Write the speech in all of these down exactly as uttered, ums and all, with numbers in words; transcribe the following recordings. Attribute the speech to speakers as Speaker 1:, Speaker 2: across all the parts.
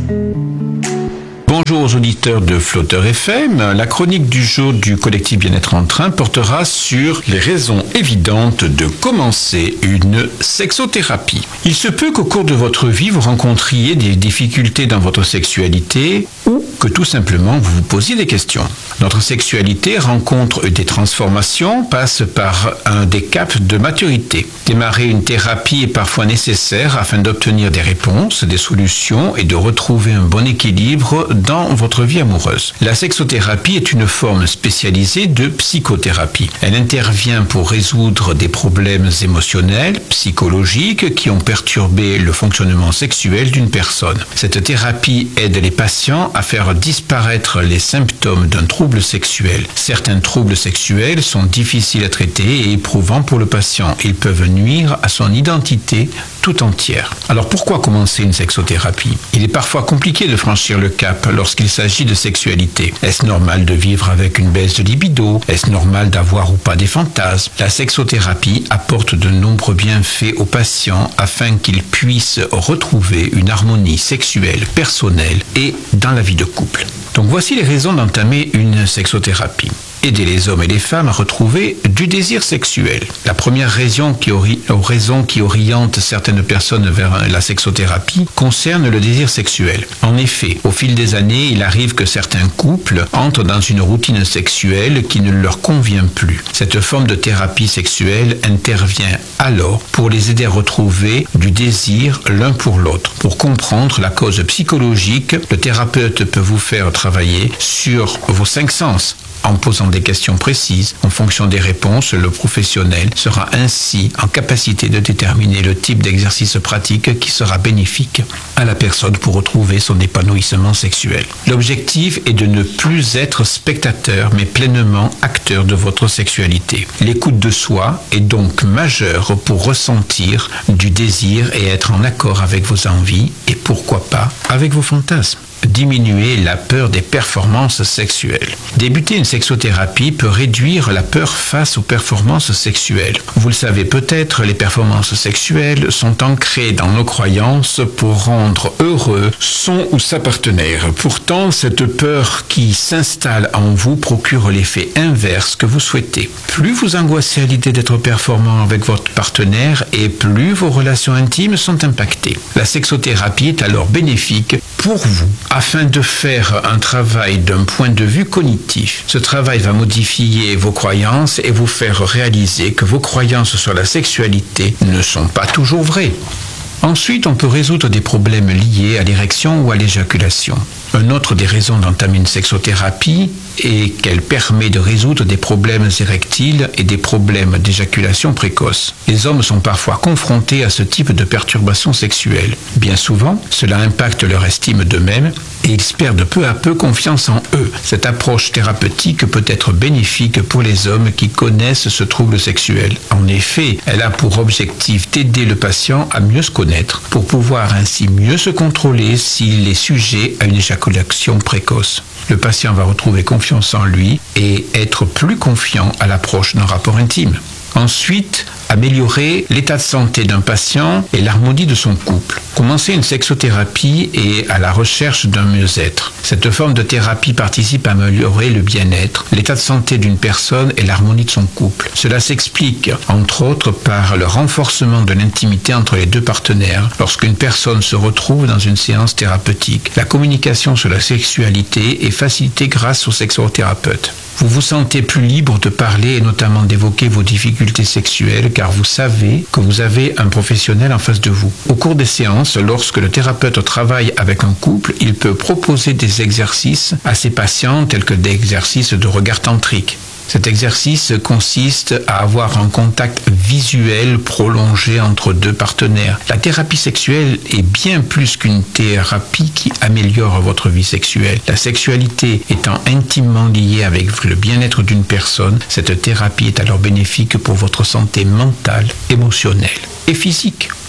Speaker 1: Bonjour aux auditeurs de Flotteur F M. La chronique du jour du collectif Bien-être en train portera sur les raisons évidentes de commencer une sexothérapie. Il se peut qu'au cours de votre vie, vous rencontriez des difficultés dans votre sexualité ou que tout simplement vous vous posiez des questions. Notre sexualité rencontre des transformations, passe par un des caps de maturité. Démarrer une thérapie est parfois nécessaire afin d'obtenir des réponses, des solutions et de retrouver un bon équilibre dans votre vie amoureuse. La sexothérapie est une forme spécialisée de psychothérapie. Elle intervient pour résoudre des problèmes émotionnels, psychologiques qui ont perturbé le fonctionnement sexuel d'une personne. Cette thérapie aide les patients à faire disparaître les symptômes d'un trouble sexuel. Certains troubles sexuels sont difficiles à traiter et éprouvants pour le patient. Ils peuvent nuire à son identité tout entière. Alors pourquoi commencer une sexothérapie? Il est parfois compliqué de franchir le cap lorsqu'il s'agit de sexualité. Est-ce normal de vivre avec une baisse de libido? Est-ce normal d'avoir ou pas des fantasmes? La sexothérapie apporte de nombreux bienfaits aux patients afin qu'ils puissent retrouver une harmonie sexuelle, personnelle et dans la vie de couple. Donc voici les raisons d'entamer une sexothérapie. Aider les hommes et les femmes à retrouver du désir sexuel. La première raison qui, ori- raison qui oriente certaines personnes vers la sexothérapie concerne le désir sexuel. En effet, au fil des années, il arrive que certains couples entrent dans une routine sexuelle qui ne leur convient plus. Cette forme de thérapie sexuelle intervient alors pour les aider à retrouver du désir l'un pour l'autre. Pour comprendre la cause psychologique, le thérapeute peut vous faire travailler sur vos cinq sens. En posant des questions précises, en fonction des réponses, le professionnel sera ainsi en capacité de déterminer le type d'exercice pratique qui sera bénéfique à la personne pour retrouver son épanouissement sexuel. L'objectif est de ne plus être spectateur, mais pleinement acteur de votre sexualité. L'écoute de soi est donc majeure pour ressentir du désir et être en accord avec vos envies et pourquoi pas avec vos fantasmes. Diminuer la peur des performances sexuelles. Débuter une sexothérapie peut réduire la peur face aux performances sexuelles. Vous le savez peut-être, les performances sexuelles sont ancrées dans nos croyances pour rendre heureux son ou sa partenaire. Pourtant, cette peur qui s'installe en vous procure l'effet inverse que vous souhaitez. Plus vous angoissez à l'idée d'être performant avec votre partenaire et plus vos relations intimes sont impactées. La sexothérapie est alors bénéfique pour vous afin de faire un travail d'un point de vue cognitif. Ce travail va modifier vos croyances et vous faire réaliser que vos croyances sur la sexualité ne sont pas toujours vraies. Ensuite, on peut résoudre des problèmes liés à l'érection ou à l'éjaculation. Une autre des raisons d'entamer une sexothérapie est qu'elle permet de résoudre des problèmes érectiles et des problèmes d'éjaculation précoce. Les hommes sont parfois confrontés à ce type de perturbations sexuelles. Bien souvent, cela impacte leur estime d'eux-mêmes et ils perdent peu à peu confiance en eux. Cette approche thérapeutique peut être bénéfique pour les hommes qui connaissent ce trouble sexuel. En effet, elle a pour objectif d'aider le patient à mieux se connaître pour pouvoir ainsi mieux se contrôler s'il est sujet à une éjaculation précoce. Le patient va retrouver confiance en lui et être plus confiant à l'approche d'un rapport intime. Ensuite, améliorer l'état de santé d'un patient et l'harmonie de son couple. Commencer une sexothérapie est à la recherche d'un mieux-être. Cette forme de thérapie participe à améliorer le bien-être, l'état de santé d'une personne et l'harmonie de son couple. Cela s'explique, entre autres, par le renforcement de l'intimité entre les deux partenaires lorsqu'une personne se retrouve dans une séance thérapeutique. La communication sur la sexualité est facilitée grâce au sexothérapeute. Vous vous sentez plus libre de parler et notamment d'évoquer vos difficultés sexuelles car vous savez que vous avez un professionnel en face de vous. Au cours des séances, lorsque le thérapeute travaille avec un couple, il peut proposer des exercices à ses patients tels que des exercices de regard tantrique. Cet exercice consiste à avoir un contact visuel prolongé entre deux partenaires. La thérapie sexuelle est bien plus qu'une thérapie qui améliore votre vie sexuelle. La sexualité étant intimement liée avec le bien-être d'une personne, cette thérapie est alors bénéfique pour votre santé mentale, émotionnelle et physique.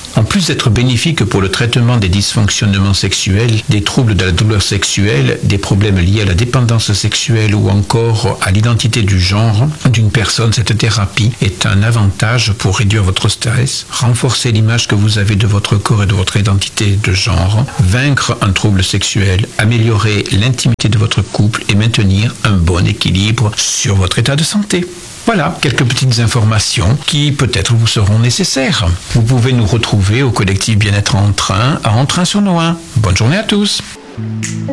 Speaker 1: En plus d'être bénéfique pour le traitement des dysfonctionnements sexuels, des troubles de la douleur sexuelle, des problèmes liés à la dépendance sexuelle ou encore à l'identité du genre d'une personne, cette thérapie est un avantage pour réduire votre stress, renforcer l'image que vous avez de votre corps et de votre identité de genre, vaincre un trouble sexuel, améliorer l'intimité de votre couple et maintenir un bon équilibre sur votre état de santé. Voilà, quelques petites informations qui peut-être vous seront nécessaires. Vous pouvez nous retrouver au collectif Bien-être en train à Entrain-sur-Nohain. Bonne journée à tous.